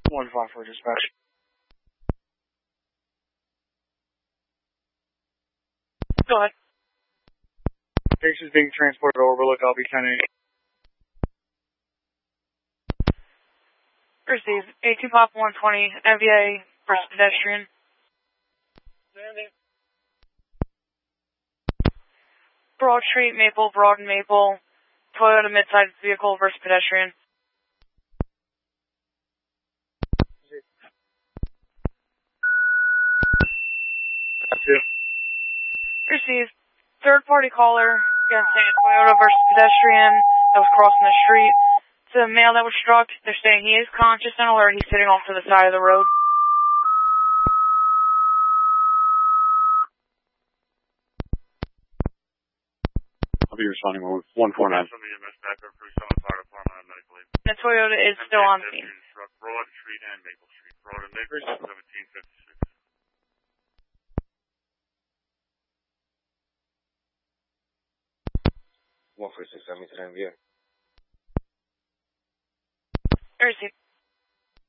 154 dispatch. Go ahead. Patient's being transported to Overlook, I'll be 10-8. Receive. 18 Pop 120, MVA, first pedestrian. Broad Street, Maple, Broad and Maple, Toyota mid-sized vehicle versus pedestrian. Received. Third-party caller, again saying Toyota versus pedestrian that was crossing the street. It's a male that was struck. They're saying he is conscious and alert. He's sitting off to the side of the road. I'll be responding with 149. The Toyota is still on scene. Broad Street and Maple Street. Broad and Maple, 1756. 146, 70 to the MVA. Receive.